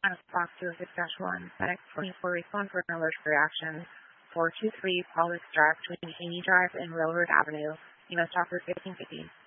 Fox 206-1, FedEx 24 respond for an allergic reaction. 423 Paulus Drive between Haney Drive and Railroad Avenue. You must offer 1550.